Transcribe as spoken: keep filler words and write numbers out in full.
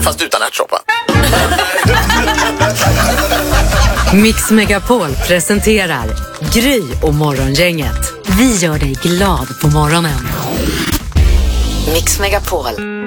Fast utan ärtsoppa. Mix Megapol presenterar Gry och Morgongänget. Vi gör dig glad på morgonen. Mix Megapol.